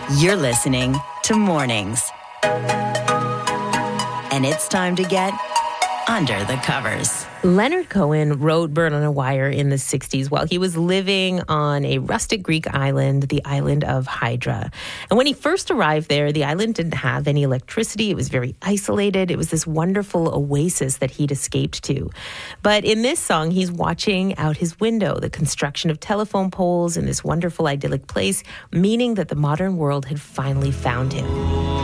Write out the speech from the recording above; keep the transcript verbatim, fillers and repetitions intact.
You're listening to Mornings. And it's time to get under the covers. Leonard Cohen wrote Bird on a Wire in the sixties while he was living on a rustic Greek island, the island of Hydra. And when he first arrived there, the island didn't have any electricity. It was very isolated. It was this wonderful oasis that he'd escaped to. But in this song, he's watching out his window, the construction of telephone poles in this wonderful idyllic place, meaning that the modern world had finally found him.